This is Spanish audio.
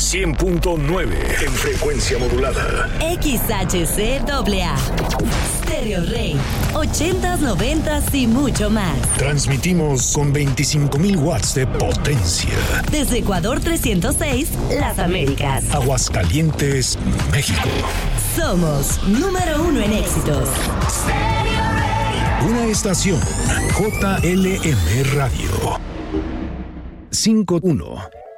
100.9 en frecuencia modulada. XHCAA. Stereo Rey. 80s, 90s y mucho más. Transmitimos con 25,000 watts de potencia. Desde Ecuador 306, Las Américas. Aguascalientes, México. Somos número 1 en éxitos. Una estación JLM Radio. 51